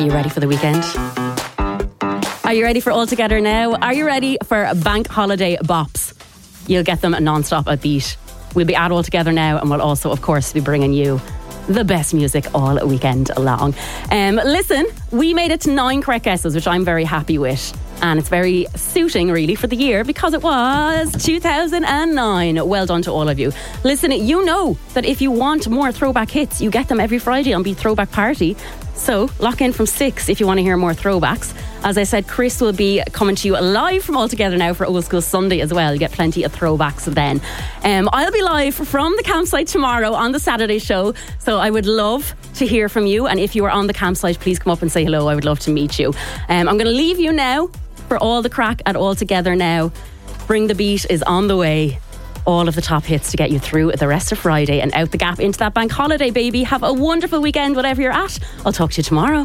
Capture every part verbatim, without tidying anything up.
you ready for the weekend? Are you ready for All Together Now? Are you ready for bank holiday bops? You'll get them non-stop at Beat. We'll be at All Together Now, and we'll also, of course, be bringing you the best music all weekend long. Um, listen, we made it to nine correct guesses, which I'm very happy with. And it's very suiting, really, for the year because it was two thousand nine. Well done to all of you. Listen, you know that if you want more throwback hits, you get them every Friday on Beat Throwback Party. So lock in from six if you want to hear more throwbacks. As I said, Chris will be coming to you live from All Together Now for Old School Sunday as well. You get plenty of throwbacks then. Um, I'll be live from the campsite tomorrow on the Saturday show. So I would love to hear from you. And if you are on the campsite, please come up and say hello. I would love to meet you. Um, I'm going to leave you now for all the crack at All Together Now. Bring the Beat is on the way. All of the top hits to get you through the rest of Friday and out the gap into that bank holiday, baby. Have a wonderful weekend, whatever you're at. I'll talk to you tomorrow.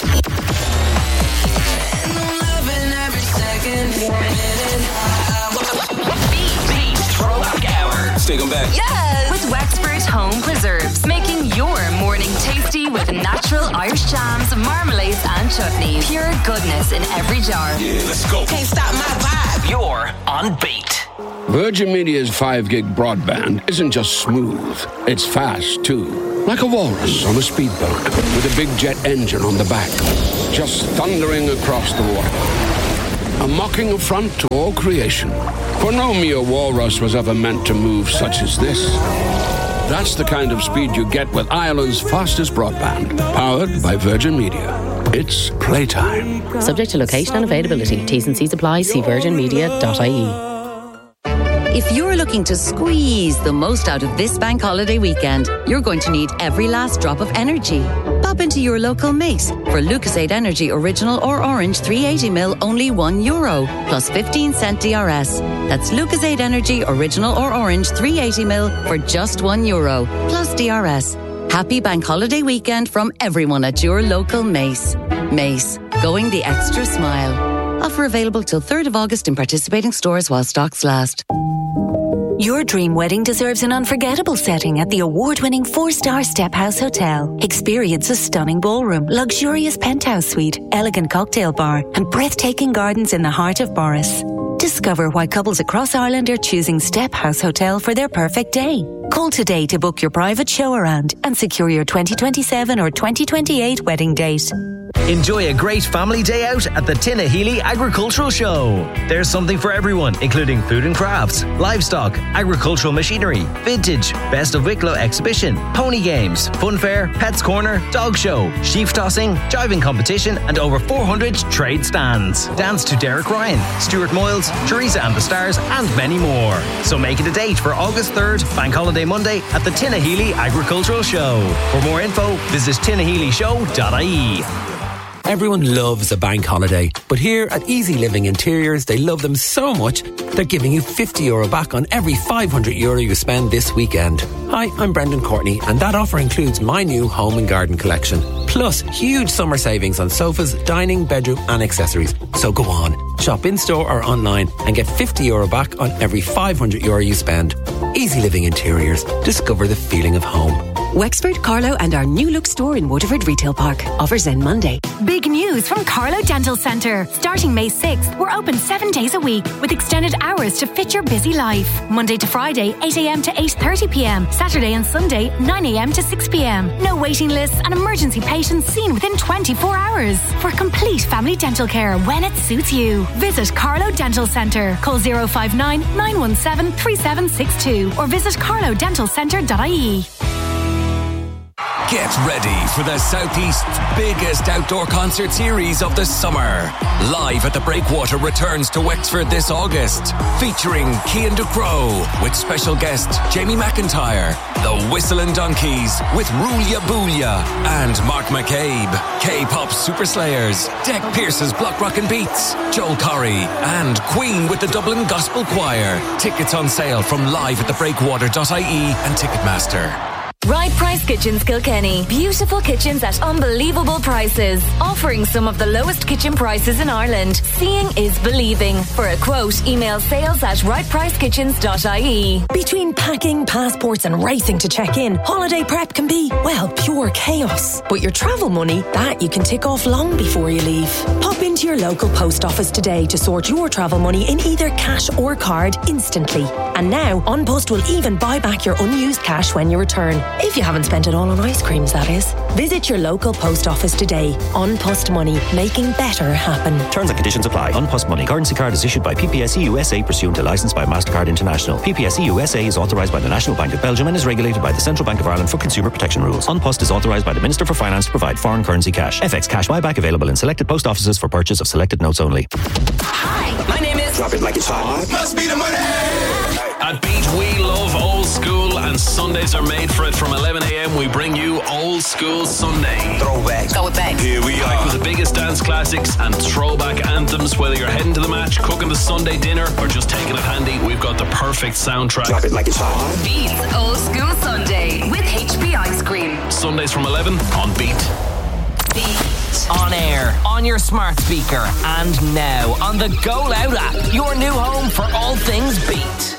Beat Throwback Hour. Stick 'em back. Yes! With Wexford Home Preserves, making your morning tasty with natural Irish jams, marmalades and chutneys. Pure goodness in every jar. Yeah, let's go. Can't stop my vibe. You're on Beat. Virgin Media's five gig broadband isn't just smooth, it's fast too. Like a walrus on a speedboat with a big jet engine on the back, just thundering across the water. A mocking affront to all creation. For no mere walrus was ever meant to move such as this. That's the kind of speed you get with Ireland's fastest broadband, powered by Virgin Media. It's playtime. Subject to location and availability. T's and C's apply. See virgin media dot I E. If you're looking to squeeze the most out of this bank holiday weekend, you're going to need every last drop of energy. Pop into your local Mace for Lucasade Energy Original or Orange three eighty milliliters, only one euro, plus fifteen cent D R S. That's Lucasade Energy Original or Orange three eighty milliliters for just one euro, plus D R S. Happy bank holiday weekend from everyone at your local Mace. Mace, going the extra smile. Offer available till third of August in participating stores while stocks last. Your dream wedding deserves an unforgettable setting at the award-winning four-star Step House Hotel. Experience a stunning ballroom, luxurious penthouse suite, elegant cocktail bar, and breathtaking gardens in the heart of Boris. Discover why couples across Ireland are choosing Step House Hotel for their perfect day. Call today to book your private show around and secure your twenty twenty-seven or twenty twenty-eight wedding date. Enjoy a great family day out at the Tinahely Agricultural Show. There's something for everyone, including food and crafts, livestock, agricultural machinery, vintage, best of Wicklow exhibition, pony games, fun fair, pets corner, dog show, sheaf tossing, jiving competition, and over four hundred trade stands. Dance to Derek Ryan, Stuart Moyles, Teresa and the Stars, and many more. So make it a date for August third, Bank Holiday Monday, at the Tinahely Agricultural Show. For more info, visit tinahely show dot I E. Everyone loves a bank holiday, but here at Easy Living Interiors, they love them so much, they're giving you fifty euro back on every five hundred euro you spend this weekend. Hi, I'm Brendan Courtney, and that offer includes my new home and garden collection. Plus, huge summer savings on sofas, dining, bedroom and accessories. So go on, shop in-store or online and get fifty euro back on every five hundred euro you spend. Easy Living Interiors. Discover the feeling of home. Wexford, Carlow and our new look store in Waterford Retail Park. Offers end Monday. Big news from Carlow Dental Centre. Starting May sixth, we're open seven days a week with extended hours to fit your busy life. Monday to Friday, eight a.m. to eight thirty p.m. Saturday and Sunday, nine a.m. to six p.m. No waiting lists and emergency patients seen within twenty-four hours. For complete family dental care when it suits you. Visit Carlow Dental Centre. Call zero five nine, nine one seven, three seven six two or visit carlow dental centre dot I E. Get ready for the Southeast's biggest outdoor concert series of the summer. Live at the Breakwater returns to Wexford this August, featuring Cian Ducrot with special guest Jamie McIntyre, The Whistling Donkeys with Rulia Boolia, and Mark McCabe, K-pop Super Slayers, Deck Pearce's Block Rockin' Beats, Joel Corry, and Queen with the Dublin Gospel Choir. Tickets on sale from live at the breakwater dot I E and Ticketmaster. Right Price Kitchens Kilkenny. Beautiful kitchens at unbelievable prices. Offering some of the lowest kitchen prices in Ireland. Seeing is believing. For a quote, email sales at right price kitchens dot I E. Between packing, passports and racing to check in, holiday prep can be, well, pure chaos. But your travel money, that you can tick off long before you leave. Pop into your local post office today to sort your travel money in either cash or card instantly. And now, An Post will even buy back your unused cash when you return. If you haven't spent it all on ice creams, that is. Visit your local post office today. An Post Money, making better happen. Terms and conditions apply. An Post Money currency card is issued by P P S E U S A pursuant to licence by MasterCard International. P P S E U S A is authorised by the National Bank of Belgium and is regulated by the Central Bank of Ireland for consumer protection rules. An Post is authorised by the Minister for Finance to provide foreign currency cash. F X cash buyback available in selected post offices for purchase of selected notes only. Hi, my name is... Drop it like it's hot. Must be the money! At Beat, we love old school, and Sundays are made for it. From eleven a.m, we bring you Old School Sunday. Throwback. Go with bang. Here we are. Back with the biggest dance classics and throwback anthems. Whether you're heading to the match, cooking the Sunday dinner, or just taking it handy, we've got the perfect soundtrack. Drop it like it's hot. Beat's Old School Sunday with H B Ice Cream. Sundays from eleven on Beat. Beat. On air, on your smart speaker, and now on the Go Loud app. Your new home for all things Beat.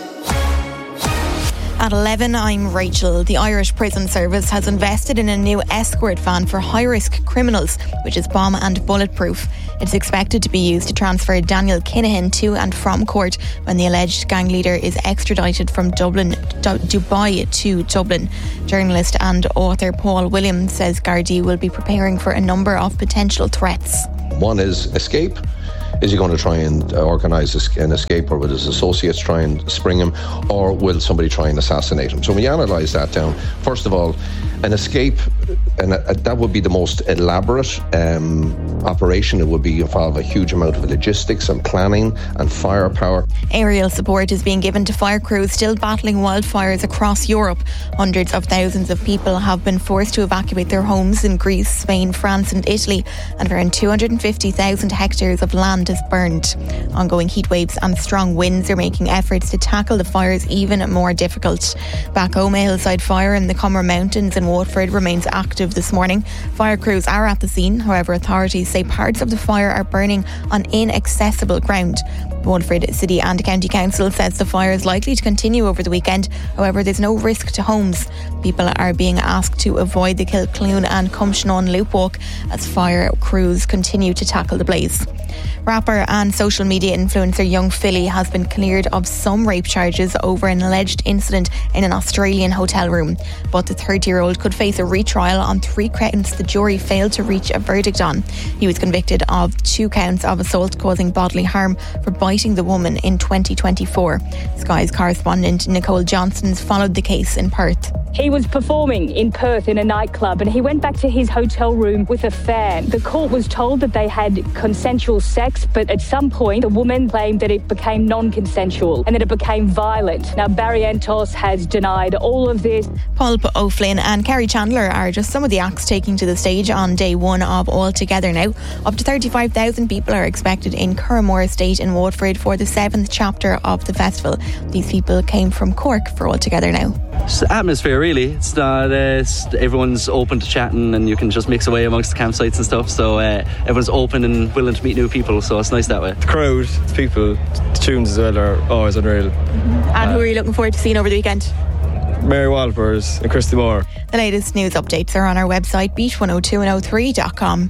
At eleven, I'm Rachel. The Irish Prison Service has invested in a new escort van for high-risk criminals, which is bomb and bulletproof. It's expected to be used to transfer Daniel Kinahan to and from court when the alleged gang leader is extradited from Dublin, D- Dubai to Dublin. Journalist and author Paul Williams says Gardaí will be preparing for a number of potential threats. One is escape. Is he going to try and organise an escape, or will his associates try and spring him, or will somebody try and assassinate him? So when you analyse that down, first of all, an escape, and that would be the most elaborate um, operation. It would be involve a huge amount of logistics and planning and firepower. Aerial support is being given to fire crews still battling wildfires across Europe. Hundreds of thousands of people have been forced to evacuate their homes in Greece, Spain, France and Italy, and around two hundred fifty thousand hectares of land is burned. Ongoing heat waves and strong winds are making efforts to tackle the fires even more difficult. Back home, a hillside fire in the Comer Mountains in Waterford remains active this morning. Fire crews are at the scene. However, authorities say parts of the fire are burning on inaccessible ground. Waterford City and County Council says the fire is likely to continue over the weekend. However, there's no risk to homes. People are being asked to avoid the Kilcloon and Cumshanon Loop Walk as fire crews continue to tackle the blaze. Rapper and social media influencer Young Philly has been cleared of some rape charges over an alleged incident in an Australian hotel room. But the thirty-year-old could face a retrial on three counts the jury failed to reach a verdict on. He was convicted of two counts of assault causing bodily harm for biting the woman in twenty twenty-four. Sky's correspondent Nicole Johnston's followed the case in Perth. He was performing in Perth in a nightclub and he went back to his hotel room with a fan. The court was told that they had consensual sex, but at some point the woman claimed that it became non-consensual and that it became violent. Now Barry Entos has denied all of this. Paul O'Flynn and Kerry Chandler are just some of the acts taking to the stage on day one of All Together Now. Up to thirty-five thousand people are expected in Curramore Estate in Waterford for the seventh chapter of the festival. These people came from Cork for All Together Now. It's the atmosphere, really. It's not. Uh, it's, everyone's open to chatting, and you can just mix away amongst the campsites and stuff. So uh, everyone's open and willing to meet new people. So it's nice that way. The crowd, the people, the tunes as well are always unreal. Mm-hmm. And uh, who are you looking forward to seeing over the weekend? Mary Walpers and Christy Moore. The latest news updates are on our website beat one oh two and oh three dot com.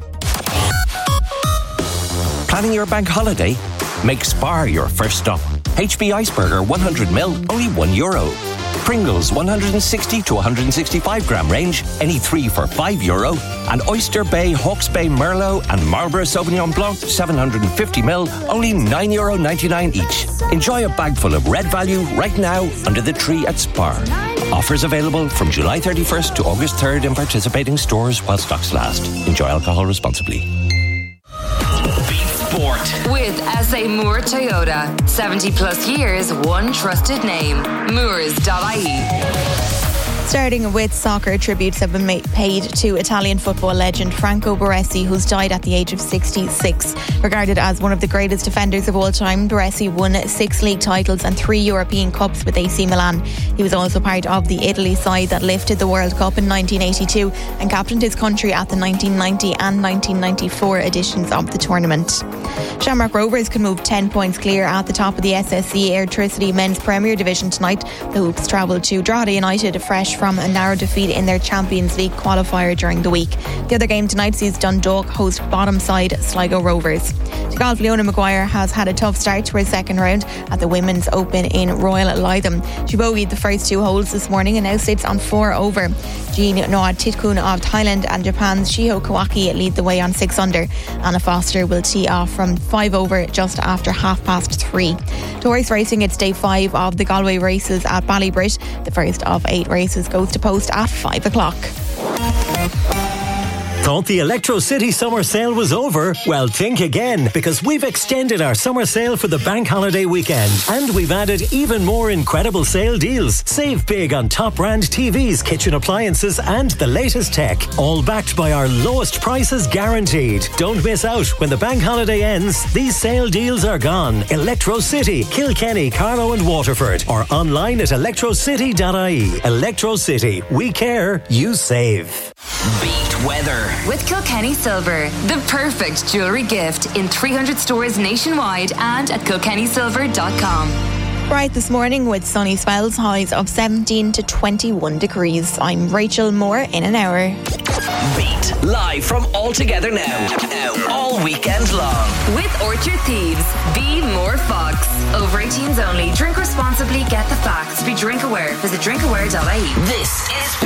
Planning your bank holiday? Make Spar your first stop. H B Iceberger one hundred milliliters, only one euro. Pringles one hundred sixty to one hundred sixty-five gram range, any three for five euro. And Oyster Bay, Hawke's Bay Merlot and Marlborough Sauvignon Blanc seven hundred fifty milliliters, only nine euro ninety-nine each. Enjoy a bag full of red value right now under the tree at Spar. Offers available from July thirty-first to August third in participating stores while stocks last. Enjoy alcohol responsibly. Sport with S A Moore Toyota. seventy plus years, one trusted name. Moores dot I E. Starting with soccer, tributes have been made, paid to Italian football legend Franco Baresi, who's died at the age of sixty-six. Regarded as one of the greatest defenders of all time, Baresi won six league titles and three European Cups with A C Milan. He was also part of the Italy side that lifted the World Cup in nineteen eighty-two and captained his country at the nineteen ninety and nineteen ninety-four editions of the tournament. Shamrock Rovers can move ten points clear at the top of the S S E Airtricity Men's Premier Division tonight. The Hoops travel to Drogheda United, fresh from a narrow defeat in their Champions League qualifier during the week. The other game tonight sees Dundalk host bottom side Sligo Rovers. To golf, Leona Maguire has had a tough start to her second round at the Women's Open in Royal Lytham. She bogeyed the first two holes this morning and now sits on four over. Jean Noah Titkun of Thailand and Japan's Shiho Kawaki lead the way on six under. Anna Foster will tee off from five over just after half past three. To horse racing, it's day five of the Galway races at Ballybrit. The first of eight races goes to post at five o'clock. Thought the Electro City summer sale was over? Well, think again, because we've extended our summer sale for the bank holiday weekend, and we've added even more incredible sale deals. Save big on top brand T Vs, kitchen appliances and the latest tech, all backed by our lowest prices guaranteed. Don't miss out. When the bank holiday ends, these sale deals are gone. Electro City, Kilkenny, Carlow and Waterford, or online at electro city dot I E. Electro City, we care, you save. Beat weather with Kilkenny Silver, the perfect jewellery gift in three hundred stores nationwide and at kilkenny silver dot com. Bright this morning with sunny spells, highs of seventeen to twenty-one degrees. I'm Rachel Moore in an hour. Beat live from All Together Now. Now, all weekend long. With Orchard Thieves, be more Fox. Over eighteens only. Drink responsibly, get the facts. Be drink aware. Visit drink aware dot I E. This is